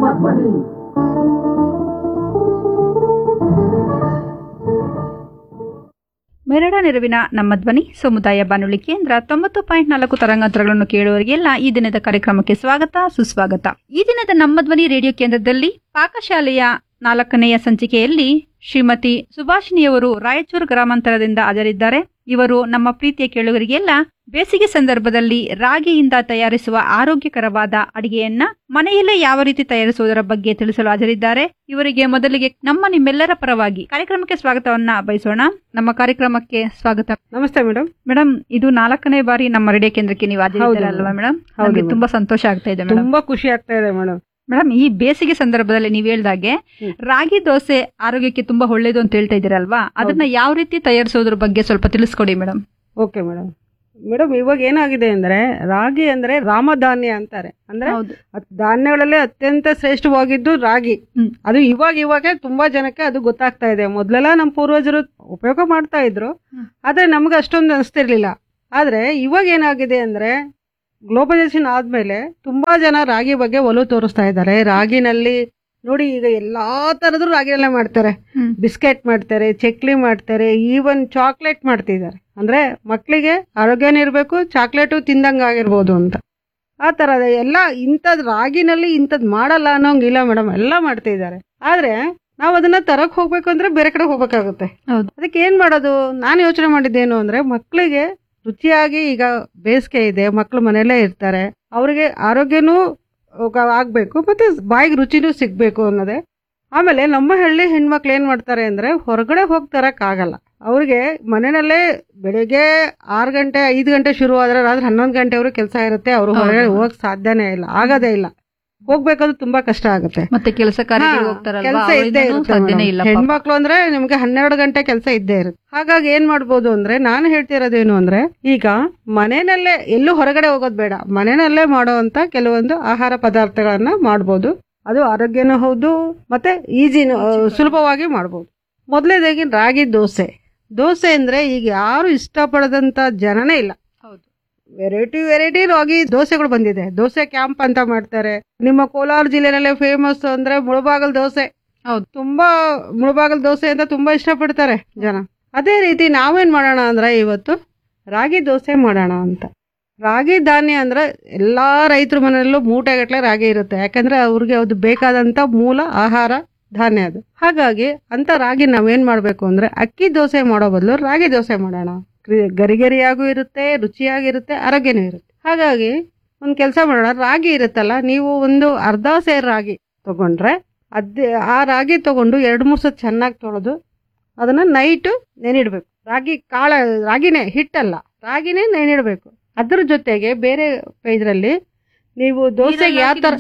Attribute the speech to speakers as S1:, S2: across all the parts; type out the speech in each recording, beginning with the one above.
S1: ಧ್ವನಿ.
S2: ಮೆರಡ ನೆರವಿನ ನಮ್ಮ ಧ್ವನಿ ಸಮುದಾಯ ಬಾನುಲಿ ಕೇಂದ್ರ 90.4 ತರಂಗಾಂತರಗಳನ್ನು ಕೇಳುವವರಿಗೆಲ್ಲ ಈ ದಿನದ ಕಾರ್ಯಕ್ರಮಕ್ಕೆ ಸ್ವಾಗತ ಸುಸ್ವಾಗತ. ಈ ದಿನದ ನಮ್ಮ ಧ್ವನಿ ರೇಡಿಯೋ ಕೇಂದ್ರದಲ್ಲಿ ಪಾಕಶಾಲೆಯ 4ನೆಯ ಸಂಚಿಕೆಯಲ್ಲಿ ಶ್ರೀಮತಿ ಸುಭಾಷಿಣಿಯವರು ರಾಯಚೂರು ಗ್ರಾಮಾಂತರದಿಂದ ಹಾಜರಿದ್ದಾರೆ. ಇವರು ನಮ್ಮ ಪ್ರೀತಿಯ ಕೇಳುಗರಿಗೆಲ್ಲ ಬೇಸಿಗೆ ಸಂದರ್ಭದಲ್ಲಿ ರಾಗಿಯಿಂದ ತಯಾರಿಸುವ ಆರೋಗ್ಯಕರವಾದ ಅಡಿಗೆಯನ್ನ ಮನೆಯಲ್ಲೇ ಯಾವ ರೀತಿ ತಯಾರಿಸುವುದರ ಬಗ್ಗೆ ತಿಳಿಸಲು ಹಾಜರಿದ್ದಾರೆ. ಇವರಿಗೆ ಮೊದಲಿಗೆ ನಿಮ್ಮೆಲ್ಲರ ಪರವಾಗಿ ಕಾರ್ಯಕ್ರಮಕ್ಕೆ ಸ್ವಾಗತವನ್ನ ಬಯಸೋಣ. ನಮ್ಮ ಕಾರ್ಯಕ್ರಮಕ್ಕೆ ಸ್ವಾಗತ.
S3: ನಮಸ್ತೆ ಮೇಡಮ್.
S2: ಮೇಡಮ್, ಇದು 4ನೇ ಬಾರಿ ನಮ್ಮ ರೇಡಿಯೋ ಕೇಂದ್ರಕ್ಕೆ ನೀವು ಹಾಜರಿದ್ದೀರಲ್ವಾ ಮೇಡಮ್? ನಮಗೆ ತುಂಬಾ ಸಂತೋಷ ಆಗ್ತಾ ಇದೆ ಮೇಡಮ್.
S3: ತುಂಬಾ ಖುಷಿ ಆಗ್ತಾ ಇದೆ ಮೇಡಮ್.
S2: ಮೇಡಮ್, ಈ ಬೇಸಿಗೆ ಸಂದರ್ಭದಲ್ಲಿ ನೀವು ಹೇಳ್ದಾಗೆ ರಾಗಿ ದೋಸೆ ಆರೋಗ್ಯಕ್ಕೆ ತುಂಬಾ ಒಳ್ಳೇದು ಅಂತ ಹೇಳ್ತಾ ಇದ್ದೀರಲ್ವಾ, ಅದನ್ನ ಯಾವ ರೀತಿ ತಯಾರಿಸೋದ್ರ ಬಗ್ಗೆ ಸ್ವಲ್ಪ ತಿಳಿಸ್ಕೊಡಿ ಮೇಡಮ್.
S3: Okay madam. ಮೇಡಮ್, ಇವಾಗ ಏನಾಗಿದೆ ಅಂದ್ರೆ ರಾಗಿ ಅಂದ್ರೆ ರಾಮಧಾನ್ಯ ಅಂತಾರೆ. ಅಂದ್ರೆ ಧಾನ್ಯಗಳಲ್ಲಿ ಅತ್ಯಂತ ಶ್ರೇಷ್ಠವಾಗಿದ್ದು ರಾಗಿ. ಅದು ಇವಾಗ ತುಂಬಾ ಜನಕ್ಕೆ ಅದು ಗೊತ್ತಾಗ್ತಾ ಇದೆ. ಮೊದ್ಲೆಲ್ಲ ನಮ್ಮ ಪೂರ್ವಜರು ಉಪಯೋಗ ಮಾಡ್ತಾ ಇದ್ರು, ಆದ್ರೆ ನಮ್ಗೆ ಅಷ್ಟೊಂದು ಅನಿಸ್ತಿರ್ಲಿಲ್ಲ. ಆದ್ರೆ ಇವಾಗ ಏನಾಗಿದೆ ಅಂದ್ರೆ ಗ್ಲೋಬಲೈಸೇಷನ್ ಆದ್ಮೇಲೆ ತುಂಬಾ ಜನ ರಾಗಿ ಬಗ್ಗೆ ಒಲವು ತೋರಿಸ್ತಾ ಇದ್ದಾರೆ. ರಾಗಿನಲ್ಲಿ ನೋಡಿ, ಈಗ ಎಲ್ಲಾ ತರದ್ದು ರಾಗಿನಲ್ಲೇ ಮಾಡ್ತಾರೆ. ಬಿಸ್ಕೆಟ್ ಮಾಡ್ತಾರೆ, ಚಕ್ಲಿ ಮಾಡ್ತಾರೆ, ಈವನ್ ಚಾಕ್ಲೇಟ್ ಮಾಡ್ತಿದ್ದಾರೆ. ಅಂದ್ರೆ ಮಕ್ಕಳಿಗೆ ಆರೋಗ್ಯನೂ ಇರಬೇಕು, ಚಾಕ್ಲೇಟು ತಿಂದಂಗಾಗಿರ್ಬೋದು ಅಂತ. ಆ ತರದ ಎಲ್ಲ ಇಂಥದ್ ರಾಗಿನಲ್ಲಿ ಇಂಥದ್ ಮಾಡಲ್ಲ ಅನ್ನೋಂಗಿಲ್ಲ ಮೇಡಮ್, ಎಲ್ಲ ಮಾಡ್ತಿದ್ದಾರೆ. ಆದ್ರೆ ನಾವ್ ಅದನ್ನ ತರಕ್ ಹೋಗ್ಬೇಕು ಅಂದ್ರೆ ಬೇರೆ ಕಡೆ ಹೋಗ್ಬೇಕಾಗುತ್ತೆ. ಅದಕ್ಕೆ ಏನ್ ಮಾಡೋದು? ನಾನು ಯೋಚನೆ ಮಾಡಿದ್ದೇನು ಅಂದ್ರೆ, ಮಕ್ಕಳಿಗೆ ರುಚಿಯಾಗಿ, ಈಗ ಬೇಸಿಗೆ ಇದೆ, ಮಕ್ಕಳು ಮನೆಯಲ್ಲೇ ಇರ್ತಾರೆ, ಅವ್ರಿಗೆ ಆರೋಗ್ಯನೂ ಆಗ್ಬೇಕು ಮತ್ತೆ ಬಾಯಿಗೆ ರುಚಿನೂ ಸಿಗ್ಬೇಕು ಅನ್ನೋದೇ. ಆಮೇಲೆ ನಮ್ಮ ಹಳ್ಳಿ ಹೆಣ್ಮಕ್ಳು ಏನ್ ಮಾಡ್ತಾರೆ ಅಂದ್ರೆ ಹೊರಗಡೆ ಹೋಗಿ ತರಕ್ ಆಗಲ್ಲ. ಅವ್ರಿಗೆ ಮನೆಯಲ್ಲೇ ಬೆಳಿಗ್ಗೆ 6 ಗಂಟೆ 5 ಗಂಟೆ ಶುರು ಆದ್ರೆ ರಾತ್ರಿ 11 ಗಂಟೆವರೆಗೂ ಕೆಲಸ ಇರುತ್ತೆ. ಅವ್ರು ಹೊರಗಡೆ ಹೋಗಕ್ ಸಾಧ್ಯನೇ ಇಲ್ಲ, ಆಗೋದೇ ಇಲ್ಲ. ಹೋಗ್ಬೇಕಾದ್ರೆ ತುಂಬಾ ಕಷ್ಟ ಆಗುತ್ತೆ.
S2: ಮತ್ತೆ ಕೆಲಸ
S3: ಇದ್ದೇ ಇರುತ್ತೆ. ಹೆಣ್ಮಕ್ಳು ಅಂದ್ರೆ ನಿಮ್ಗೆ 12 ಗಂಟೆ ಕೆಲಸ ಇದ್ದೇ ಇರುತ್ತೆ. ಹಾಗಾಗಿ ಏನ್ ಮಾಡ್ಬೋದು ಅಂದ್ರೆ, ನಾನು ಹೇಳ್ತಿರೋದೇನು ಅಂದ್ರೆ, ಈಗ ಮನೆಯಲ್ಲೇ ಎಲ್ಲೂ ಹೊರಗಡೆ ಹೋಗೋದ್ ಬೇಡ, ಮನೆಯಲ್ಲೇ ಮಾಡುವಂತ ಕೆಲವೊಂದು ಆಹಾರ ಪದಾರ್ಥಗಳನ್ನ ಮಾಡ್ಬೋದು. ಅದು ಆರೋಗ್ಯನೂ ಹೌದು, ಮತ್ತೆ ಈಜಿನೂ, ಸುಲಭವಾಗಿ ಮಾಡ್ಬೋದು. ಮೊದಲನೇದಾಗಿ ರಾಗಿ ದೋಸೆ. ದೋಸೆ ಅಂದ್ರೆ ಈಗ ಯಾರು ಇಷ್ಟಪಡದಂತ ಜನನೇ ಇಲ್ಲ. ವೆರೈಟಿ ರಾಗಿ ದೋಸೆಗಳು ಬಂದಿದೆ. ದೋಸೆ ಕ್ಯಾಂಪ್ ಅಂತ ಮಾಡ್ತಾರೆ. ನಿಮ್ಮ ಕೋಲಾರ ಜಿಲ್ಲೆನಲ್ಲೇ ಫೇಮಸ್ ಅಂದ್ರೆ ಮುಳಬಾಗಲ್ ದೋಸೆ. ತುಂಬಾ ಮುಳಬಾಗಲ್ ದೋಸೆ ಅಂತ ತುಂಬಾ ಇಷ್ಟಪಡ್ತಾರೆ ಜನ. ಅದೇ ರೀತಿ ನಾವೇನ್ ಮಾಡೋಣ ಅಂದ್ರೆ ಇವತ್ತು ರಾಗಿ ದೋಸೆ ಮಾಡೋಣ ಅಂತ. ರಾಗಿ ಧಾನ್ಯ ಅಂದ್ರೆ ಎಲ್ಲಾ ರೈತರ ಮನೆಯಲ್ಲೂ ಮೂಟೆಗಟ್ಟಲೆ ರಾಗಿ ಇರುತ್ತೆ. ಯಾಕಂದ್ರೆ ಅವ್ರಿಗೆ ಅದು ಬೇಕಾದಂತ ಮೂಲ ಆಹಾರ ಧಾನ್ಯ ಅದು. ಹಾಗಾಗಿ ಅಂತ ರಾಗಿ ನಾವೇನ್ ಮಾಡ್ಬೇಕು ಅಂದ್ರೆ, ಅಕ್ಕಿ ದೋಸೆ ಮಾಡೋ ಬದಲು ರಾಗಿ ದೋಸೆ ಮಾಡೋಣ. ಗರಿಗರಿಯಾಗೂ ಇರುತ್ತೆ, ರುಚಿಯಾಗಿರುತ್ತೆ, ಆರೋಗ್ಯನೂ ಇರುತ್ತೆ. ಹಾಗಾಗಿ ಒಂದ್ ಕೆಲಸ ಮಾಡೋಣ, ರಾಗಿ ಇರುತ್ತಲ್ಲ, ನೀವು ಒಂದು ಅರ್ಧ ಸೇರ್ ರಾಗಿ ತಗೊಂಡ್ರೆ ಆ ರಾಗಿ ತಗೊಂಡು 2-3 ಸತಿ ಚೆನ್ನಾಗಿ ತೊಳೆದು ಅದನ್ನ ನೈಟ್ ನೆನಿಡ್ಬೇಕು. ರಾಗಿನೇ ಹಿಟ್ಟಲ್ಲ, ರಾಗಿನೇ ನೆನಿಡ್ಬೇಕು. ಅದ್ರ ಜೊತೆಗೆ ಬೇರೆ ಇದ್ರಲ್ಲಿ ನೀವು ದೋಸೆಗೆ ಯಾವ ತರ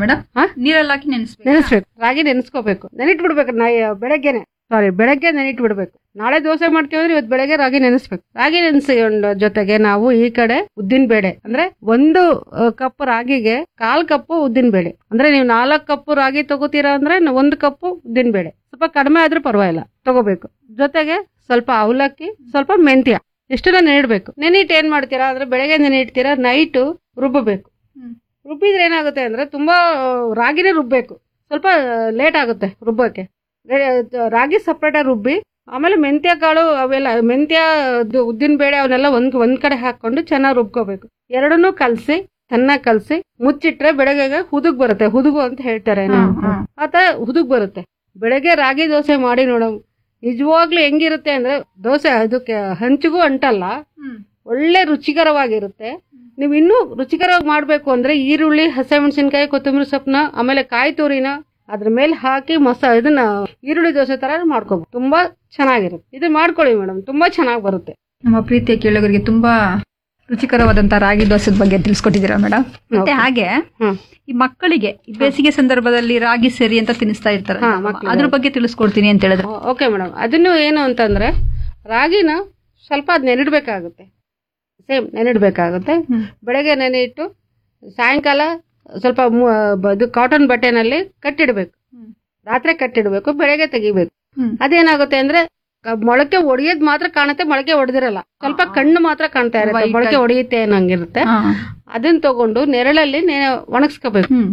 S3: ನೆನೆಸ್ಬೇಕು, ರಾಗಿ ನೆನೆಸ್ಕೋಬೇಕು, ನೆನಿಟ್ಬಿಡ್ಬೇಕು. ಬೆಳಗ್ಗೆ ನೆನಿಟ್ಬಿಡ್ಬೇಕು. ನಾಳೆ ದೋಸೆ ಮಾಡ್ತೀವಿ ಅಂದ್ರೆ ಇವತ್ತು ಬೆಳಗ್ಗೆ ರಾಗಿ ನೆನೆಸ್ಬೇಕು. ರಾಗಿ ನೆನೆಸ್ಕೊಂಡ ಜೊತೆಗೆ ನಾವು ಈ ಕಡೆ ಉದ್ದಿನ ಬೇಳೆ, ಅಂದ್ರೆ 1 ಕಪ್ ರಾಗಿಗೆ 1/4 ಕಪ್ ಉದ್ದಿನ ಬೇಳೆ. ಅಂದ್ರೆ ನೀವು 4 ಕಪ್ ರಾಗಿ ತಗೋತೀರಾ ಅಂದ್ರೆ 1 ಕಪ್ ಉದ್ದಿನ ಬೇಳೆ, ಸ್ವಲ್ಪ ಕಡಿಮೆ ಆದ್ರೂ ಪರವಾಗಿಲ್ಲ ತಗೋಬೇಕು. ಜೊತೆಗೆ ಸ್ವಲ್ಪ ಅವಲಕ್ಕಿ, ಸ್ವಲ್ಪ ಮೆಂತ್ಯ, ಇಷ್ಟನ್ನ ನೆನಿಡ್ಬೇಕು. ನೆನಿಟ್ ಏನ್ ಮಾಡ್ತೀರಾ ಅಂದ್ರೆ, ಬೆಳಗ್ಗೆ ನೆನಿಡ್ತೀರಾ, ನೈಟು ರುಬ್ಬಬೇಕು. ರುಬ್ಬಿದ್ರೆ ಏನಾಗುತ್ತೆ ಅಂದ್ರೆ, ತುಂಬಾ ರಾಗಿನೇ ರುಬ್ಬೇಕು, ಸ್ವಲ್ಪ ಲೇಟ್ ಆಗುತ್ತೆ ರುಬ್ಬಕ್ಕೆ. ರಾಗಿ ಸಪ್ರೇಟ್ ರುಬ್ಬಿ, ಆಮೇಲೆ ಮೆಂತ್ಯ ಕಾಳು ಅವೆಲ್ಲ, ಮೆಂತ್ಯ ಉದ್ದಿನ ಬೇಳೆ ಅವನ್ನೆಲ್ಲ ಒಂದ್ ಕಡೆ ಹಾಕೊಂಡು ಚೆನ್ನಾಗಿ ರುಬ್ಕೋಬೇಕು. ಎರಡನ್ನೂ ಚೆನ್ನಾಗಿ ಕಲಸಿ ಮುಚ್ಚಿಟ್ರೆ ಬೆಳಗ್ಗೆ ಹುದುಗ್ ಬರುತ್ತೆ. ಹುದುಗು ಅಂತ ಹೇಳ್ತಾರೆ, ಆತರ ಹುದುಗ್ ಬರುತ್ತೆ. ಬೆಳಗ್ಗೆ ರಾಗಿ ದೋಸೆ ಮಾಡಿ ನೋಡಮ್, ನಿಜವಾಗ್ಲೂ ಹೆಂಗಿರುತ್ತೆ ಅಂದ್ರೆ, ದೋಸೆ ಅದಕ್ಕೆ ಹಂಚಿಗೂ ಅಂಟಲ್ಲ, ಒಳ್ಳೆ ರುಚಿಕರವಾಗಿರುತ್ತೆ. ನೀವು ಇನ್ನೂ ರುಚಿಕರವಾಗಿ ಮಾಡ್ಬೇಕು ಅಂದ್ರೆ ಈರುಳ್ಳಿ, ಹಸಿಮೆಣಸಿನಕಾಯಿ, ಕೊತ್ತಂಬರಿ ಸೊಪ್ಪನ್ನ, ಆಮೇಲೆ ಕಾಯಿ ತುರಿನ ಅದ್ರ ಮೇಲೆ ಹಾಕಿ ಇದನ್ನ ಈರುಳ್ಳಿ ದೋಸೆ ತರ ಮಾಡ್ಕೋಬಹುದು. ತುಂಬಾ ಚೆನ್ನಾಗಿರುತ್ತೆ. ಇದನ್ನ ಮಾಡ್ಕೊಳ್ಳಿ ಮೇಡಮ್, ತುಂಬಾ ಚೆನ್ನಾಗಿ ಬರುತ್ತೆ.
S2: ನಮ್ಮ ಪ್ರೀತಿಯ ಕೇಳುಗರಿಗೆ ತುಂಬಾ ರುಚಿಕರವಾದಂತ ರಾಗಿ ದೋಸೆ ಬಗ್ಗೆ ತಿಳಿಸ್ಕೊಟ್ಟಿದ್ದೀರಾ ಮೇಡಮ್. ಮತ್ತೆ ಹಾಗೆ ಈ ಮಕ್ಕಳಿಗೆ ಬೇಸಿಗೆ ಸಂದರ್ಭದಲ್ಲಿ ರಾಗಿ ಸೇರಿ ಅಂತ ತಿನ್ನಿಸ್ತಾ ಇರ್ತಾರೆ, ಅದ್ರ ಬಗ್ಗೆ ತಿಳಿಸ್ಕೊಡ್ತೀನಿ ಅಂತ ಹೇಳಿದ್ರೆ.
S3: Okay madam. ಅದನ್ನು ಏನು ಅಂತಂದ್ರೆ, ರಾಗಿನ ಸ್ವಲ್ಪ ಅದ್ ನೆನಿಡ್ಬೇಕಾಗುತ್ತೆ, ನೆನಿಡ್ಬೇಕಾಗುತ್ತೆ. ಬೆಳಗ್ಗೆ ನೆನೆಯಿಟ್ಟು ಸಾಯಂಕಾಲ ಸ್ವಲ್ಪ ಕಾಟನ್ ಬಟ್ಟೆನಲ್ಲಿ ಕಟ್ಟಿಡ್ಬೇಕು. ರಾತ್ರಿ ಕಟ್ಟಿಡ್ಬೇಕು, ಬೆಳಗ್ಗೆ ತೆಗಿಬೇಕು. ಅದೇನಾಗುತ್ತೆ ಅಂದ್ರೆ, ಮೊಳಕೆ ಒಡೆಯೋದ್ ಮಾತ್ರ ಕಾಣುತ್ತೆ, ಮೊಳಕೆ ಹೊಡೆದಿರಲ್ಲ, ಸ್ವಲ್ಪ ಕಣ್ಣು ಮಾತ್ರ ಕಾಣ್ತಾ ಇರುತ್ತೆ, ಮೊಳಕೆ ಹೊಡೆಯುತ್ತೆ ಅನ್ನಂಗಿರುತ್ತೆ. ಅದನ್ನ ತಗೊಂಡು ನೆರಳಲ್ಲಿ ಒಣಗಿಸ್ಕೋಬೇಕು.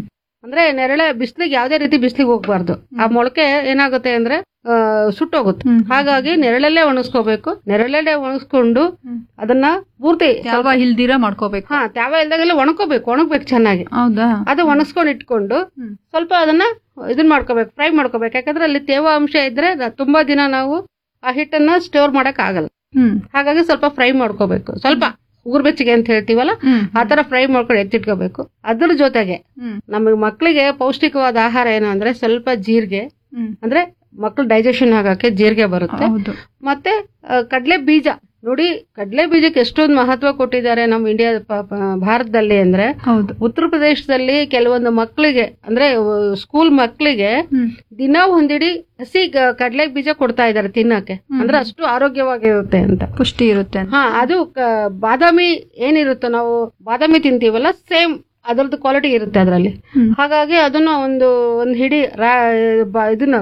S3: ಅಂದ್ರೆ ನೆರಳೆ ಬಿಸಿಲಿಗೆ ಯಾವ್ದೇ ರೀತಿ ಬಿಸಿಲಿಗೆ ಹೋಗ್ಬಾರ್ದು. ಆ ಮೊಳಕೆ ಏನಾಗುತ್ತೆ ಅಂದ್ರೆ ಸುಟ್ಟೋಗುತ್ತೆ. ಹಾಗಾಗಿ ನೆರಳಲ್ಲೇ ಒಣಗಿಸ್ಕೋಬೇಕು. ನೆರಳಲ್ಲೇ ಒಣಗಿಸ್ಕೊಂಡು ಅದನ್ನ ಪೂರ್ತಿ
S2: ತ್ಯಾವ ಇಲ್ದಿರ ಮಾಡ್ಕೋಬೇಕು.
S3: ತ್ಯಾವ ಇಲ್ದಾಗೆಲ್ಲ ಒಣಗ್ಬೇಕು ಚೆನ್ನಾಗಿ.
S2: ಹೌದಾ?
S3: ಅದು ಒಣಗಿಸ್ಕೊಂಡು ಇಟ್ಕೊಂಡು ಸ್ವಲ್ಪ ಅದನ್ನ ಇದನ್ ಮಾಡ್ಕೋಬೇಕು, ಫ್ರೈ ಮಾಡ್ಕೋಬೇಕು. ಯಾಕಂದ್ರೆ ಅಲ್ಲಿ ತೇವಾಂಶ ಇದ್ರೆ ತುಂಬಾ ದಿನ ನಾವು ಆ ಹಿಟ್ಟನ್ನ ಸ್ಟೋರ್ ಮಾಡಕ್ ಆಗಲ್ಲ. ಹಾಗಾಗಿ ಸ್ವಲ್ಪ ಫ್ರೈ ಮಾಡ್ಕೋಬೇಕು. ಸ್ವಲ್ಪ ಉಗುರು ಬೆಚ್ಚಗೆ ಅಂತ ಹೇಳ್ತೀವಲ್ಲ, ಆತರ ಫ್ರೈ ಮಾಡ್ಕೊಂಡು ಎತ್ತಿಟ್ಕೋಬೇಕು. ಅದ್ರ ಜೊತೆಗೆ ನಮಗೆ ಮಕ್ಕಳಿಗೆ ಪೌಷ್ಟಿಕವಾದ ಆಹಾರ ಏನು ಅಂದ್ರೆ ಸ್ವಲ್ಪ ಜೀರಿಗೆ, ಅಂದ್ರೆ ಮಕ್ಕಳು ಡೈಜೆಷನ್ ಆಗಕ್ಕೆ ಜೀರಿಗೆ ಬರುತ್ತೆ. ಮತ್ತೆ ಕಡಲೆ ಬೀಜ ನೋಡಿ, ಕಡಲೆ ಬೀಜಕ್ಕೆ ಎಷ್ಟೊಂದು ಮಹತ್ವ ಕೊಟ್ಟಿದ್ದಾರೆ ನಮ್ಮ ಇಂಡಿಯಾ ಭಾರತದಲ್ಲಿ. ಅಂದ್ರೆ ಉತ್ತರ ಪ್ರದೇಶದಲ್ಲಿ ಕೆಲವೊಂದು ಮಕ್ಕಳಿಗೆ ಅಂದ್ರೆ ಸ್ಕೂಲ್ ಮಕ್ಕಳಿಗೆ ದಿನ ಒಂದಿಡಿ ಹಸಿ ಕಡಲೆ ಬೀಜ ಕೊಡ್ತಾ ಇದ್ದಾರೆ ತಿನ್ನಕ್ಕೆ. ಅಂದ್ರೆ ಅಷ್ಟು ಆರೋಗ್ಯವಾಗಿರುತ್ತೆ ಅಂತ,
S2: ಪುಷ್ಟಿ ಇರುತ್ತೆ.
S3: ಅದು ಬಾದಾಮಿ ಏನಿರುತ್ತೋ, ನಾವು ಬಾದಾಮಿ ತಿಂತೀವಲ್ಲ, ಸೇಮ್ ಅದರದ್ದು ಕ್ವಾಲಿಟಿ ಇರುತ್ತೆ ಅದರಲ್ಲಿ. ಹಾಗಾಗಿ ಅದನ್ನ ಒಂದು ಹಿಡಿ ಇದನ್ನ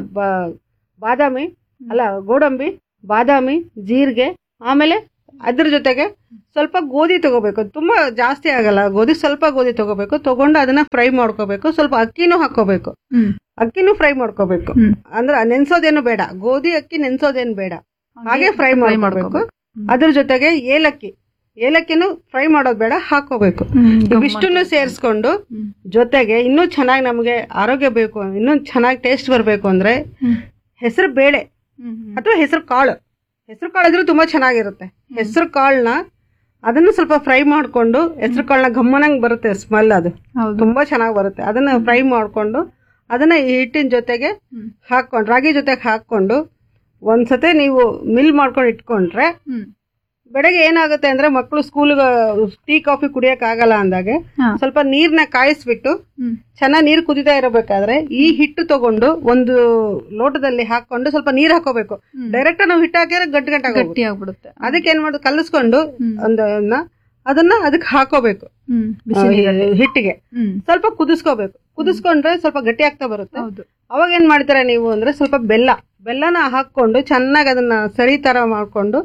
S3: ಬಾದಾಮಿ ಅಲ್ಲ ಗೋಡಂಬಿ, ಬಾದಾಮಿ, ಜೀರಿಗೆ, ಆಮೇಲೆ ಅದ್ರ ಜೊತೆಗೆ ಸ್ವಲ್ಪ ಗೋಧಿ ತಗೋಬೇಕು. ತುಂಬಾ ಜಾಸ್ತಿ ಆಗಲ್ಲ ಗೋಧಿ, ಸ್ವಲ್ಪ ಗೋಧಿ ತಗೋಬೇಕು. ತಗೊಂಡು ಅದನ್ನ ಫ್ರೈ ಮಾಡ್ಕೋಬೇಕು. ಸ್ವಲ್ಪ ಅಕ್ಕಿನೂ ಹಾಕೋಬೇಕು, ಅಕ್ಕಿನೂ ಫ್ರೈ ಮಾಡ್ಕೋಬೇಕು. ಅಂದ್ರೆ ನೆನ್ಸೋದೇನು ಬೇಡ, ಗೋಧಿ ಅಕ್ಕಿ ನೆನ್ಸೋದೇನು ಬೇಡ, ಹಾಗೆ ಫ್ರೈ ಮಾಡ್ಕೋಬೇಕು. ಅದ್ರ ಜೊತೆಗೆ ಏಲಕ್ಕಿನೂ ಫ್ರೈ ಮಾಡೋದು ಬೇಡ, ಹಾಕೋಬೇಕು. ಇವಿಷ್ಟನ್ನು ಸೇರಿಸ್ಕೊಂಡು ಜೊತೆಗೆ ಇನ್ನೂ ಚೆನ್ನಾಗಿ ನಮಗೆ ಆರೋಗ್ಯ ಬೇಕು, ಇನ್ನೂ ಚೆನ್ನಾಗಿ ಟೇಸ್ಟ್ ಬರಬೇಕು ಅಂದ್ರೆ ಹೆಸರು ಬೇಳೆ ಅಥವಾ ಹೆಸರು ಕಾಳು ಇದ್ರೂ ತುಂಬಾ ಚೆನ್ನಾಗಿರುತ್ತೆ. ಹೆಸರು ಕಾಳನ್ನ ಅದನ್ನು ಸ್ವಲ್ಪ ಫ್ರೈ ಮಾಡ್ಕೊಂಡು, ಹೆಸರು ಕಾಳನ್ನ ಗಮ್ಮನಂಗ್ ಬರುತ್ತೆ ಸ್ಮೆಲ್, ಅದು ತುಂಬಾ ಚೆನ್ನಾಗಿ ಬರುತ್ತೆ. ಅದನ್ನ ಫ್ರೈ ಮಾಡ್ಕೊಂಡು ಅದನ್ನ ಹಿಟ್ಟಿನ ಜೊತೆಗೆ ಹಾಕೊಂಡು, ರಾಗಿ ಜೊತೆಗೆ ಹಾಕೊಂಡು ಒಂದ್ಸತಿ ನೀವು ಮಿಲ್ ಮಾಡ್ಕೊಂಡು ಇಟ್ಕೊಂಡ್ರೆ ಬೆಳಗ್ಗೆ ಏನಾಗುತ್ತೆ ಅಂದ್ರೆ ಮಕ್ಕಳು ಸ್ಕೂಲ್ಗೆ ಟೀ ಕಾಫಿ ಕುಡಿಯಕ್ ಆಗಲ್ಲ ಅಂದಾಗೆ ಸ್ವಲ್ಪ ನೀರ್ನ ಕಾಯಿಸ್ಬಿಟ್ಟು ಚೆನ್ನಾಗಿ ನೀರು ಕುದಿತಾ ಇರಬೇಕಾದ್ರೆ ಈ ಹಿಟ್ಟು ತಗೊಂಡು ಒಂದು ಲೋಟದಲ್ಲಿ ಹಾಕೊಂಡು ಸ್ವಲ್ಪ ನೀರ್ ಹಾಕೋಬೇಕು. ಡೈರೆಕ್ಟ್ ನಾವು ಹಿಟ್ಟು ಹಾಕಿದ್ರೆ ಗಟ್ಟಿ ಆಗ್ಬಿಡುತ್ತೆ. ಅದಕ್ಕೆ ಏನ್ ಮಾಡೋದು, ಕಲಿಸ್ಕೊಂಡು ಅದನ್ನ ಅದಕ್ಕೆ ಹಾಕೋಬೇಕು. ಹಿಟ್ಟಿಗೆ ಸ್ವಲ್ಪ ಕುದಿಸ್ಕೋಬೇಕು. ಕುದಿಸ್ಕೊಂಡ್ರೆ ಸ್ವಲ್ಪ ಗಟ್ಟಿ ಆಗ್ತಾ ಬರುತ್ತೆ. ಅವಾಗ ಏನ್ ಮಾಡ್ತೀರಾ ನೀವು ಅಂದ್ರೆ ಸ್ವಲ್ಪ ಬೆಲ್ಲನ ಹಾಕೊಂಡು ಚೆನ್ನಾಗಿ ಅದನ್ನ ಸರಿ ತರ ಮಾಡ್ಕೊಂಡು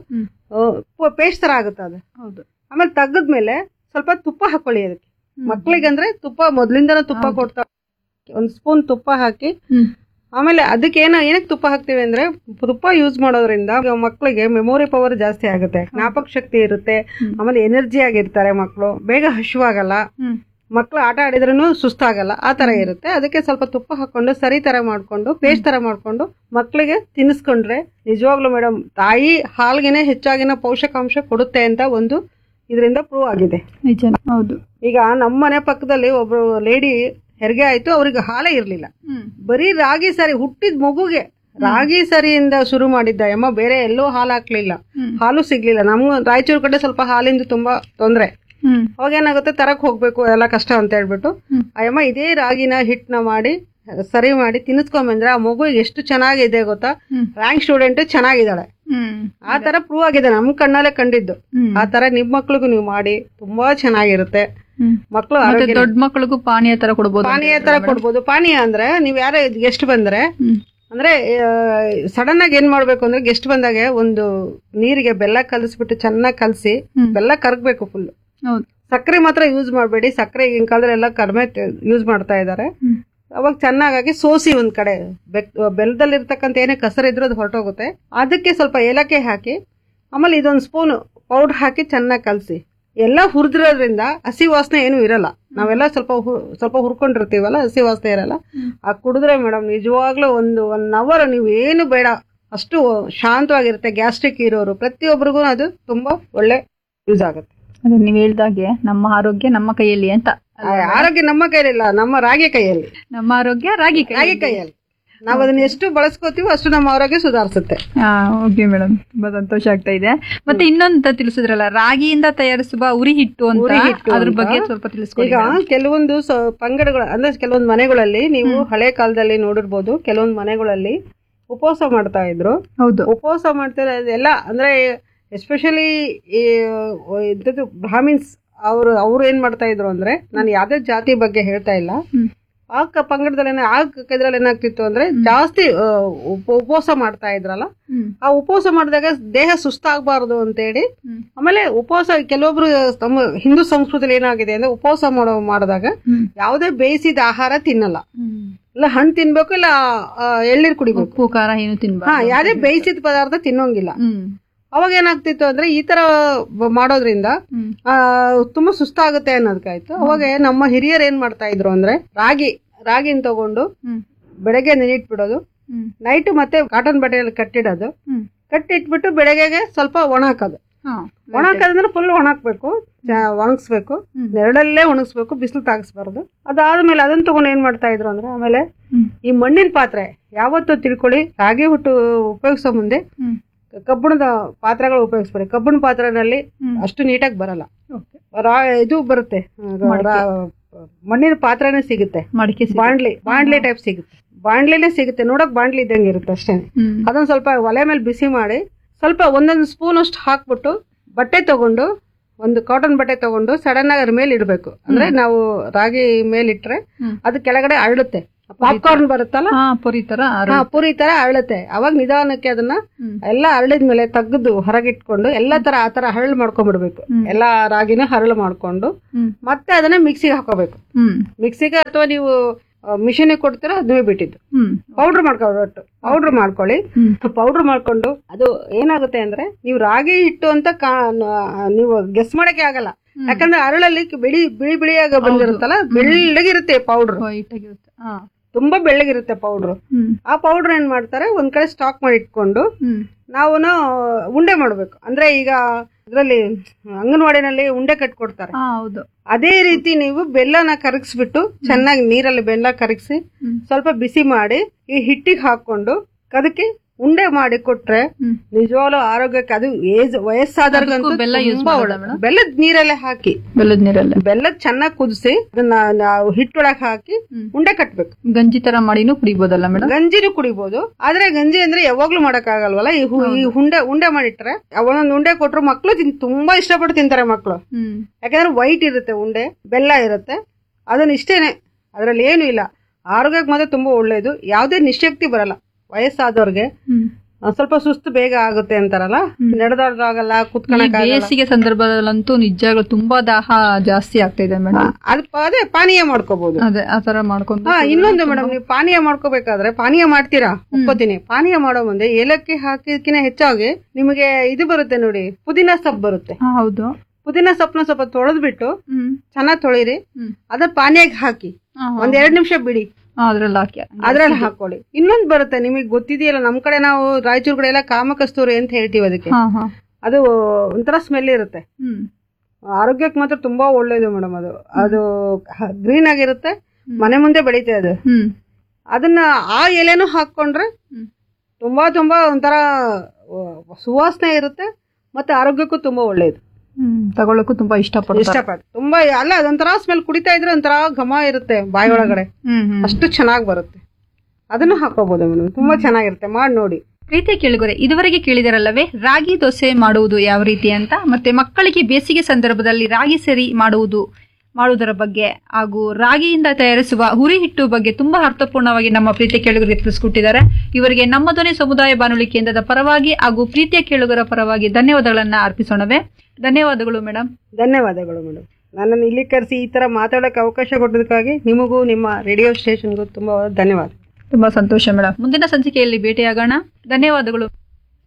S3: ಪೇಸ್ಟ್ ತರ ಆಗುತ್ತೆ ಅದು. ಆಮೇಲೆ ತೆಗೆದ್ಮೇಲೆ ಸ್ವಲ್ಪ ತುಪ್ಪ ಹಾಕೊಳ್ಳಿ ಅದಕ್ಕೆ. ಮಕ್ಳಿಗಂದ್ರೆ ತುಪ್ಪ ಮೊದ್ಲಿಂದನೂ ತುಪ್ಪ ಕೊಡ್ತಾ, ಒಂದ್ ಸ್ಪೂನ್ ತುಪ್ಪ ಹಾಕಿ, ಆಮೇಲೆ ಅದಕ್ಕೆ ಏನಕ್ಕೆ ತುಪ್ಪ ಹಾಕ್ತಿವಿ ಅಂದ್ರೆ ತುಪ್ಪ ಯೂಸ್ ಮಾಡೋದ್ರಿಂದ ಮಕ್ಕಳಿಗೆ ಮೆಮೊರಿ ಪವರ್ ಜಾಸ್ತಿ ಆಗುತ್ತೆ, ಜ್ಞಾಪಕ ಶಕ್ತಿ ಇರುತ್ತೆ, ಆಮೇಲೆ ಎನರ್ಜಿ ಆಗಿರ್ತಾರೆ ಮಕ್ಕಳು, ಬೇಗ ಹಶ್ವಾಗಲ್ಲ, ಮಕ್ಳು ಆಟ ಆಡಿದ್ರೂ ಸುಸ್ತಾಗಲ್ಲ, ಆ ತರ ಇರುತ್ತೆ. ಅದಕ್ಕೆ ಸ್ವಲ್ಪ ತುಪ್ಪ ಹಾಕೊಂಡು ಸರಿ ತರ ಮಾಡ್ಕೊಂಡು ಪೇಸ್ಟ್ ತರ ಮಾಡ್ಕೊಂಡು ಮಕ್ಳಿಗೆ ತಿನ್ನಿಸ್ಕೊಂಡ್ರೆ ನಿಜವಾಗ್ಲೂ ಮೇಡಮ್ ತಾಯಿ ಹಾಲ್ಗೆನೆ ಹೆಚ್ಚಾಗಿನ ಪೋಷಕಾಂಶ ಕೊಡುತ್ತೆ ಅಂತ ಒಂದು ಇದರಿಂದ ಪ್ರೂವ್ ಆಗಿದೆ.
S2: ಹೌದು.
S3: ಈಗ ನಮ್ಮ ಮನೆ ಪಕ್ಕದಲ್ಲಿ ಒಬ್ರು ಲೇಡಿ ಹೆರಿಗೆ ಆಯ್ತು, ಅವ್ರಿಗೆ ಹಾಲೇ ಇರ್ಲಿಲ್ಲ. ಬರೀ ರಾಗಿ ಸರಿ, ಹುಟ್ಟಿದ ಮಗುಗೆ ರಾಗಿ ಸರಿಯಿಂದ ಶುರು ಮಾಡಿದ್ದ ಅಮ್ಮ, ಬೇರೆ ಎಲ್ಲೋ ಹಾಲು ಹಾಕ್ಲಿಲ್ಲ, ಹಾಲು ಸಿಗ್ಲಿಲ್ಲ. ನಮ್ಗೆ ರಾಯಚೂರು ಕಡೆ ಸ್ವಲ್ಪ ಹಾಲಿಂದ ತುಂಬಾ ತೊಂದ್ರೆ. ಅವಾಗ ಏನಾಗುತ್ತೆ, ತರಕ್ ಹೋಗ್ಬೇಕು ಎಲ್ಲ ಕಷ್ಟ ಅಂತ ಹೇಳ್ಬಿಟ್ಟು ಅಯ್ಯಮ್ಮ ಇದೇ ರಾಗಿನ ಹಿಟ್ನ ಮಾಡಿ ಸರಿ ಮಾಡಿ ತಿನ್ನಿಸ್ಕೊಂಬಂದ್ರೆ ಆ ಮಗು ಎಷ್ಟು ಚೆನ್ನಾಗಿದೆ ಗೊತ್ತಾ, ರ್ಯಾಂಕ್ ಸ್ಟೂಡೆಂಟ್ ಚೆನ್ನಾಗಿದ್ದಾಳೆ. ಆ ತರ ಪ್ರೂವ್ ಆಗಿದೆ, ನಮ್ ಕಣ್ಣಲ್ಲೇ ಕಂಡಿದ್ದು. ಆ ತರ ನಿಮ್ ಮಕ್ಳಿಗೂ ನೀವು ಮಾಡಿ ತುಂಬಾ ಚೆನ್ನಾಗಿರುತ್ತೆ. ಮಕ್ಕಳು
S2: ದೊಡ್ಡ ಮಕ್ಕಳಿಗೂ ಪಾನೀಯ ತರ
S3: ಕೊಡ್ಬೋದು. ಪಾನೀಯ ಅಂದ್ರೆ ನೀವ್ ಯಾರೇ ಗೆಸ್ಟ್ ಬಂದ್ರೆ ಅಂದ್ರೆ ಸಡನ್ ಆಗಿ ಏನ್ ಮಾಡ್ಬೇಕು ಅಂದ್ರೆ ಗೆಸ್ಟ್ ಬಂದಾಗ ಒಂದು ನೀರಿಗೆ ಬೆಲ್ಲ ಕಲಸ್ಬಿಟ್ಟು ಚೆನ್ನಾಗಿ ಕಲಸಿ, ಬೆಲ್ಲ ಕರಗ್ಬೇಕು ಫುಲ್. ಸಕ್ಕರೆ ಮಾತ್ರ ಯೂಸ್ ಮಾಡಬೇಡಿ, ಸಕ್ಕರೆ ಈಗಿನ ಕಾಲದಲ್ಲಿ ಎಲ್ಲ ಕಡಿಮೆ ಯೂಸ್ ಮಾಡ್ತಾ ಇದ್ದಾರೆ. ಅವಾಗ ಚೆನ್ನಾಗಿ ಸೋಸಿ ಒಂದ್ ಕಡೆ ಬೆಲ್ಲದಲ್ಲಿರ್ತಕ್ಕಂಥ ಏನೇ ಕಸರಿದ್ರು ಅದು ಹೊರಟೋಗುತ್ತೆ. ಅದಕ್ಕೆ ಸ್ವಲ್ಪ ಏಲಕ್ಕಿ ಹಾಕಿ, ಆಮೇಲೆ ಇದೊಂದು ಸ್ಪೂನ್ ಪೌಡರ್ ಹಾಕಿ ಚೆನ್ನಾಗಿ ಕಲಸಿ, ಎಲ್ಲ ಹುರಿದಿರೋದ್ರಿಂದ ಹಸಿ ವಾಸನೆ ಏನು ಇರಲ್ಲ. ನಾವೆಲ್ಲ ಸ್ವಲ್ಪ ಹುರ್ಕೊಂಡಿರ್ತೀವಲ್ಲ, ಹಸಿ ವಾಸನೆ ಇರಲ್ಲ. ಆ ಕುಡಿದ್ರೆ ಮೇಡಮ್ ನಿಜವಾಗ್ಲೂ ಒಂದು 1 ಅವರ್ ನೀವು ಏನು ಬೇಡ, ಅಷ್ಟು ಶಾಂತವಾಗಿರುತ್ತೆ. ಗ್ಯಾಸ್ಟ್ರಿಕ್ ಇರೋರು ಪ್ರತಿಯೊಬ್ಬರಿಗೂ ಅದು ತುಂಬಾ ಒಳ್ಳೆ ಯೂಸ್ ಆಗುತ್ತೆ.
S2: ಅದೇ ನೀವ್ ಹೇಳ್ದಾಗೆ ನಮ್ಮ ಆರೋಗ್ಯ ನಮ್ಮ ಕೈಯಲ್ಲಿ ಅಂತ.
S3: ಆರೋಗ್ಯ ನಮ್ಮ ಕೈಯಲ್ಲಿಲ್ಲ, ನಮ್ಮ ರಾಗಿ ಕೈಯಲ್ಲಿ.
S2: ನಮ್ಮ ಆರೋಗ್ಯ ರಾಗಿ
S3: ಕೈಯಲ್ಲಿ. ನಾವ್ ಅದನ್ನ ಎಷ್ಟು ಬಳಸ್ಕೋತೀವೋ ಅಷ್ಟು ನಮ್ಮ ಆರೋಗ್ಯ ಸುಧಾರಿಸುತ್ತೆ.
S2: ಓಕೆ ಮೇಡಮ್, ತುಂಬಾ ಸಂತೋಷ ಆಗ್ತಾ ಇದೆ. ಮತ್ತೆ ಇನ್ನೊಂದು ತಿಳಿಸಿದ್ರಲ್ಲ, ರಾಗಿಯಿಂದ ತಯಾರಿಸುವ ಉರಿ ಹಿಟ್ಟು ಅಂತ, ಅದ್ರ ಬಗ್ಗೆ ಸ್ವಲ್ಪ ತಿಳಿಸ್ಕೊಡಿ.
S3: ಈಗ ಕೆಲವೊಂದು ಪಂಗಡಗಳು ಅಂದ್ರೆ ಕೆಲವೊಂದು ಮನೆಗಳಲ್ಲಿ ನೀವು ಹಳೆ ಕಾಲದಲ್ಲಿ ನೋಡಿರ್ಬೋದು, ಕೆಲವೊಂದು ಮನೆಗಳಲ್ಲಿ ಉಪವಾಸ ಮಾಡ್ತಾ ಇದ್ರು.
S2: ಹೌದು,
S3: ಉಪವಾಸ ಮಾಡ್ತಾರೆ ಎಲ್ಲ. ಅಂದ್ರೆ ಎಸ್ಪೆಷಲಿ ಬ್ರಾಹ್ಮಿನ್ಸ್ ಅವ್ರು ಏನ್ ಮಾಡ್ತಾ ಇದ್ರು ಅಂದ್ರೆ, ನಾನು ಯಾವ್ದೇ ಜಾತಿ ಬಗ್ಗೆ ಹೇಳ್ತಾ ಇಲ್ಲ, ಆ ಪಂಗಡದಲ್ಲಿ ಇದ್ರಲ್ಲಿ ಏನಾಗ್ತಿತ್ತು ಅಂದ್ರೆ ಜಾಸ್ತಿ ಉಪವಾಸ ಮಾಡ್ತಾ ಇದ್ರಲ್ಲ, ಆ ಉಪವಾಸ ಮಾಡಿದಾಗ ದೇಹ ಸುಸ್ತಾಗಬಾರದು ಅಂತೇಳಿ, ಆಮೇಲೆ ಉಪವಾಸ ಕೆಲವೊಬ್ರು ತಮ್ಮ ಹಿಂದೂ ಸಂಸ್ಕೃತಿಯಲ್ಲಿ ಏನಾಗಿದೆ ಅಂದ್ರೆ ಉಪವಾಸ ಮಾಡಿದಾಗ ಯಾವುದೇ ಬೇಯಿಸಿದ ಆಹಾರ ತಿನ್ನಲ್ಲ, ಇಲ್ಲ ಹಣ್ಣು ತಿನ್ಬೇಕು, ಇಲ್ಲ ಎಳ್ನೀರು ಕುಡಿಬೇಕು,
S2: ಉಪ್ಪು ಖಾರ ಏನು ತಿನ್ಬೇಕು,
S3: ಯಾವುದೇ ಬೇಯಿಸಿದ ಪದಾರ್ಥ ತಿನ್ನೋಂಗಿಲ್ಲ. ಅವಾಗ ಏನಾಗ್ತಿತ್ತು ಅಂದ್ರೆ ಈ ತರ ಮಾಡೋದ್ರಿಂದ ತುಂಬಾ ಸುಸ್ತಾಗುತ್ತೆ ಅನ್ನೋದಕ್ಕಾಯ್ತು. ಅವಾಗ ನಮ್ಮ ಹಿರಿಯರು ಏನ್ ಮಾಡ್ತಾ ಇದ್ರು ಅಂದ್ರೆ ರಾಗಿನ ತಗೊಂಡು ಬೆಳಗ್ಗೆ ನೆನಿಟ್ಬಿಡೋದು, ನೈಟ್ ಮತ್ತೆ ಕಾಟನ್ ಬಟ್ಟೆಯಲ್ಲಿ ಕಟ್ಟಿಡೋದು, ಕಟ್ಟಿಟ್ಬಿಟ್ಟು ಬೆಳಗ್ಗೆಗೆ ಸ್ವಲ್ಪ ಒಣ ಹಾಕೋದು. ಒಣ ಹಾಕೋದಂದ್ರೆ ಫುಲ್ ಒಣಾಕ್ಬೇಕು, ಒಣಗಿಸ್ಬೇಕು, ನೆರಳಲ್ಲೇ ಒಣಗಿಸ್ಬೇಕು, ಬಿಸಿಲು ತಾಗಿಸ್ಬಾರ್ದು. ಅದಾದ್ಮೇಲೆ ಅದನ್ನ ತಗೊಂಡು ಏನ್ ಮಾಡ್ತಾ ಇದ್ರು ಅಂದ್ರೆ, ಆಮೇಲೆ ಈ ಮಣ್ಣಿನ ಪಾತ್ರೆ ಯಾವತ್ತೂ ತಿಳ್ಕೊಳ್ಳಿ, ರಾಗಿ ಹುಟ್ಟು ಉಪಯೋಗಿಸೋ ಮುಂದೆ ಕಬ್ಬಿಣದ ಪಾತ್ರೆಗಳು ಉಪಯೋಗಿಸ್ಬೇಡಿ. ಕಬ್ಬಿಣ ಪಾತ್ರೆನಲ್ಲಿ ಅಷ್ಟು ನೀಟಾಗಿ ಬರಲ್ಲ, ಇದು ಬರುತ್ತೆ, ಮಣ್ಣಿನ ಪಾತ್ರೆನೇ ಸಿಗುತ್ತೆ, ಬಾಂಡ್ಲಿ ಟೈಪ್ ಸಿಗುತ್ತೆ, ಬಾಂಡ್ಲಿನೇ ಸಿಗುತ್ತೆ, ನೋಡಕ್ ಬಾಂಡ್ಲಿ ಇದ್ದಂಗೆ ಇರುತ್ತೆ ಅಷ್ಟೇ. ಅದನ್ನ ಸ್ವಲ್ಪ ಒಲೆ ಮೇಲೆ ಬಿಸಿ ಮಾಡಿ ಸ್ವಲ್ಪ ಒಂದೊಂದು ಸ್ಪೂನ್ ಅಷ್ಟು ಹಾಕ್ಬಿಟ್ಟು ಬಟ್ಟೆ ತಗೊಂಡು, ಒಂದು ಕಾಟನ್ ಬಟ್ಟೆ ತಗೊಂಡು ಸಡನ್ ಆಗಿ ಅದ್ರ ಮೇಲೆ ಇಡ್ಬೇಕು. ಅಂದ್ರೆ ನಾವು ರಾಗಿ ಮೇಲಿಟ್ರೆ ಅದು ಕೆಳಗಡೆ ಅರಳುತ್ತೆ, ಪಾಪ್ಕಾರ್ನ್ ಬರುತ್ತಲ್ಲ, ಪುರಿ ತರ ಅರಳುತ್ತೆ. ಅವಾಗ ನಿಧಾನಕ್ಕೆ ಅದನ್ನ ಎಲ್ಲ ಅರಳಿದ್ಮೇಲೆ ತೆಗೆದು ಹೊರಗಿಟ್ಕೊಂಡು ಎಲ್ಲಾ ತರ ಆ ತರ ಹರಳು ಮಾಡ್ಕೊಂಡ್ಬಿಡ್ಬೇಕು. ಎಲ್ಲಾ ರಾಗಿನ ಹರಳು ಮಾಡ್ಕೊಂಡು ಮತ್ತೆ ಅದನ್ನ ಮಿಕ್ಸಿಗೆ ಹಾಕೋಬೇಕು. ಮಿಕ್ಸಿಗೆ ಅಥವಾ ನೀವು ಮಿಷಿನ್ ಕೊಡ್ತೀರಾ ಅದನ್ನೇ ಬಿಟ್ಟಿದ್ದು ಪೌಡರ್ ಮಾಡ್ಕೊಳ್ಳಿ. ಪೌಡರ್ ಮಾಡ್ಕೊಂಡು ಅದು ಏನಾಗುತ್ತೆ ಅಂದ್ರೆ, ನೀವು ರಾಗಿ ಹಿಟ್ಟು ಅಂತ ನೀವು ಗೆಸ್ ಮಾಡಕ್ಕೆ ಆಗಲ್ಲ, ಯಾಕಂದ್ರೆ ಅರಳಲ್ಲಿ ಬಿಳಿ ಬಿಳಿಯಾಗ ಬಂದಿರುತ್ತಲ್ಲ, ಬೆಳ್ಳಗಿರುತ್ತೆ ಪೌಡರ್, ತುಂಬಾ ಬೆಳ್ಳಗಿರುತ್ತೆ ಪೌಡರ್. ಆ ಪೌಡರ್ ಏನ್ ಮಾಡ್ತಾರೆ, ಒಂದ್ ಕಡೆ ಸ್ಟಾಕ್ ಮಾಡಿ ಇಟ್ಕೊಂಡು ನಾವು ಉಂಡೆ ಮಾಡ್ಬೇಕು. ಅಂದ್ರೆ ಈಗ ಇದ್ರಲ್ಲಿ ಅಂಗನವಾಡಿನಲ್ಲಿ ಉಂಡೆ ಕಟ್ಕೊಡ್ತಾರೆ, ಅದೇ ರೀತಿ ನೀವು ಬೆಲ್ಲನ ಕರಗಿಸ್ಬಿಟ್ಟು ಚೆನ್ನಾಗಿ ನೀರಲ್ಲಿ ಬೆಲ್ಲ ಕರಗಿಸಿ ಸ್ವಲ್ಪ ಬಿಸಿ ಮಾಡಿ ಈ ಹಿಟ್ಟಿಗೆ ಹಾಕೊಂಡು ಅದಕ್ಕೆ ಉಂಡೆ ಮಾಡಿ ಕೊಟ್ರೆ ನಿಜವಾಗ್ಲೂ ಆರೋಗ್ಯಕ್ಕೆ, ಅದು ವಯಸ್ಸಾದವ್ರಿಗಂತೂ ಬೆಲ್ಲದ ನೀರಲ್ಲೇ ಹಾಕಿ, ಬೆಲ್ಲದ ಚೆನ್ನಾಗಿ ಕುದಿಸಿ ಅದನ್ನ ಹಿಟ್ಟೊಳಗೆ ಹಾಕಿ ಉಂಡೆ ಕಟ್ಬೇಕು.
S2: ಗಂಜಿ ತರ ಮಾಡಿನೂ ಕುಡಿಬೋದಲ್ಲ ಮೇಡಮ್?
S3: ಗಂಜಿನೂ ಕುಡಿಬಹುದು, ಆದ್ರೆ ಗಂಜಿ ಅಂದ್ರೆ ಯಾವಾಗ್ಲೂ ಮಾಡಕ್ ಆಗಲ್ವಲ್ಲ. ಈ ಉಂಡೆ ಮಾಡಿಟ್ರೆ ಒಂದೊಂದು ಉಂಡೆ ಕೊಟ್ರು ಮಕ್ಳು ತುಂಬಾ ಇಷ್ಟಪಟ್ಟು ತಿಂತಾರೆ ಮಕ್ಳು. ಯಾಕಂದ್ರೆ ವೈಟ್ ಇರುತ್ತೆ ಉಂಡೆ, ಬೆಲ್ಲ ಇರುತ್ತೆ, ಅದನ್ನ ಇಷ್ಟೇನೆ, ಅದ್ರಲ್ಲಿ ಏನು ಇಲ್ಲ. ಆರೋಗ್ಯಕ್ಕೆ ಮಾತ್ರ ತುಂಬಾ ಒಳ್ಳೇದು, ಯಾವ್ದೇ ನಿಶಕ್ತಿ ಬರಲ್ಲ. ವಯಸ್ಸಾದವ್ರಿಗೆ ಸ್ವಲ್ಪ ಸುಸ್ತು ಬೇಗ ಆಗುತ್ತೆ ಅಂತಾರಲ್ಲ, ನಡೆದಾಡೋದಾಗಲ್ಲ, ಕುತ್ಕೊಳ್ಳೋಕ್ಕಾಗಲ್ಲ.
S2: ಬೇಸಿಗೆ ಸಂದರ್ಭದಲ್ಲಂತೂ ನಿಜವಾಗ್ಲೂ ತುಂಬಾ ದಾಹ ಜಾಸ್ತಿ ಆಗ್ತಾ ಇದೆ ಮೇಡಮ್.
S3: ಅದೇ ಪಾನೀಯ ಮಾಡ್ಕೋಬಹುದು,
S2: ಅದೇ ಆತರ ಮಾಡ್ಕೊಂಡು.
S3: ಇನ್ನೊಂದು ಮೇಡಮ್, ನೀವು ಪಾನೀಯ ಮಾಡ್ಕೋಬೇಕಾದ್ರೆ, ಪಾನೀಯ ಮಾಡ್ತೀರಾ ಒಪ್ಕೋತೀನಿ, ಪಾನೀಯ ಮಾಡೋ ಮುಂದೆ ಏಲಕ್ಕಿ ಹಾಕಿದಕ್ಕಿಂತ ಹೆಚ್ಚಾಗಿ ನಿಮಗೆ ಇದು ಬರುತ್ತೆ ನೋಡಿ, ಪುದೀನ ಸೊಪ್ಪು ಬರುತ್ತೆ.
S2: ಹೌದು,
S3: ಪುದೀನ ಸೊಪ್ಪನ ಸ್ವಲ್ಪ ತೊಳೆದ್ಬಿಟ್ಟು ಚೆನ್ನಾಗಿ ತೊಳಿರಿ, ಅದ ಪಾನೀಯಕ್ಕೆ ಹಾಕಿ 1-2 ನಿಮಿಷ ಬಿಡಿ, ಅದ್ರಲ್ಲಿ ಹಾಕೊಳ್ಳಿ. ಇನ್ನೊಂದು ಬರುತ್ತೆ, ನಿಮಗೆ ಗೊತ್ತಿದೆಯಲ್ಲ, ನಮ್ ಕಡೆ ನಾವು ರಾಯಚೂರು ಕಡೆ ಎಲ್ಲ ಕಾಮಕಸ್ತೂರಿ ಅಂತ ಹೇಳ್ತೀವಿ ಅದಕ್ಕೆ. ಅದು ಒಂಥರ ಸ್ಮೆಲ್ ಇರುತ್ತೆ, ಆರೋಗ್ಯಕ್ಕೆ ಮಾತ್ರ ತುಂಬಾ ಒಳ್ಳೇದು ಮೇಡಮ್. ಅದು ಗ್ರೀನ್ ಆಗಿರುತ್ತೆ, ಮನೆ ಮುಂದೆ ಬೆಳೀತೆ ಅದು. ಅದನ್ನ ಆ ಎಲೆನೂ ಹಾಕೊಂಡ್ರೆ ತುಂಬಾ ಒಂಥರ ಸುವಾಸನೆ ಇರುತ್ತೆ, ಮತ್ತೆ ಆರೋಗ್ಯಕ್ಕೂ ತುಂಬಾ ಒಳ್ಳೇದು.
S2: ತಗೊಳಕ್ಕೂ ತುಂಬಾ ಇಷ್ಟಪಟ್ಟು
S3: ತುಂಬಾ ಅಲ್ಲ, ಅದೊಂಥರ ಸ್ಮೆಲ್, ಕುಡಿತಾ ಇದ್ರೆ ಒಂಥರ ಘಮ ಇರುತ್ತೆ ಬಾಯಿ ಒಳಗಡೆ, ಅಷ್ಟು ಚೆನ್ನಾಗಿ ಬರುತ್ತೆ. ಅದನ್ನು ಹಾಕೋಬಹುದು ಮೇಡಮ್, ತುಂಬಾ ಚೆನ್ನಾಗಿರುತ್ತೆ, ಮಾಡಿ ನೋಡಿ.
S2: ಪ್ರೀತಿಯ ಕೇಳುಗರೆ, ಇದುವರೆಗೆ ಕೇಳಿದರಲ್ಲವೇ ರಾಗಿ ದೋಸೆ ಮಾಡುವುದು ಯಾವ ರೀತಿ ಅಂತ, ಮತ್ತೆ ಮಕ್ಕಳಿಗೆ ಬೇಸಿಗೆ ಸಂದರ್ಭದಲ್ಲಿ ರಾಗಿ ಸರಿ ಮಾಡುವುದರ ಬಗ್ಗೆ, ಹಾಗೂ ರಾಗಿಯಿಂದ ತಯಾರಿಸುವ ಹುರಿ ಹಿಟ್ಟು ಬಗ್ಗೆ ತುಂಬಾ ಅರ್ಥಪೂರ್ಣವಾಗಿ ನಮ್ಮ ಪ್ರೀತಿಯ ಕೇಳುಗರಿಗೆ ತಿಳಿಸಿಕೊಟ್ಟಿದ್ದಾರೆ. ಇವರಿಗೆ ನಮ್ಮ ಧ್ವನಿ ಸಮುದಾಯ ಬಾನುಲಿ ಕೇಂದ್ರದ ಪರವಾಗಿ ಹಾಗೂ ಪ್ರೀತಿಯ ಕೇಳುಗರ ಪರವಾಗಿ ಧನ್ಯವಾದಗಳನ್ನ ಅರ್ಪಿಸೋಣವೇ. ಧನ್ಯವಾದಗಳು ಮೇಡಮ್.
S3: ಧನ್ಯವಾದಗಳು ಮೇಡಮ್, ನನ್ನನ್ನು ಇಲ್ಲಿ ಕರೆಸಿ ಈ ತರ ಮಾತಾಡೋಕೆ ಅವಕಾಶ ಕೊಟ್ಟದಕ್ಕಾಗಿ ನಿಮಗೂ ನಿಮ್ಮ ರೇಡಿಯೋ ಸ್ಟೇಷನ್ಗೂ ತುಂಬಾ ಧನ್ಯವಾದ.
S2: ತುಂಬಾ ಸಂತೋಷ ಮೇಡಮ್. ಮುಂದಿನ ಸಂಚಿಕೆಯಲ್ಲಿ ಭೇಟಿಯಾಗೋಣ. ಧನ್ಯವಾದಗಳು.